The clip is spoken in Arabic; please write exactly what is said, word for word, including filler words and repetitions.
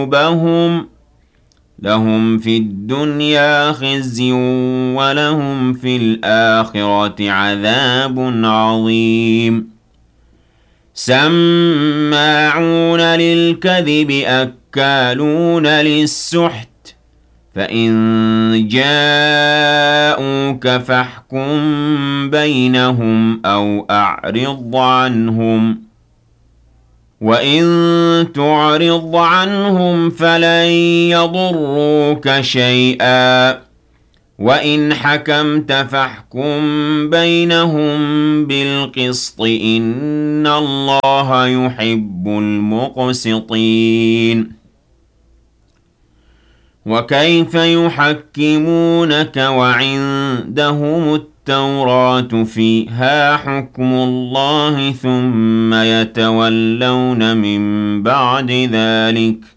قلوبهم لهم في الدنيا خزي ولهم في الآخرة عذاب عظيم سماعون للكذب أكالون للسحت فإن جاءوك فاحكم بينهم أو أعرض عنهم وَإِن تُعْرِضْ عَنْهُمْ فَلَن يَضُرُّوكَ شَيْئًا وَإِنْ حَكَمْتَ فَاحْكُم بَيْنَهُم بِالْقِسْطِ ۚ إِنَّ اللَّهَ يُحِبُّ الْمُقْسِطِينَ وَكَيْفَ يُحَكِّمُونَكَ وَعِندَهُمُ التَّوْرَاةُ فِيهَا حُكْمُ اللَّهِ ثُمَّ يَتَوَلَّوْنَ مِن بَعْدِ ذَٰلِكَ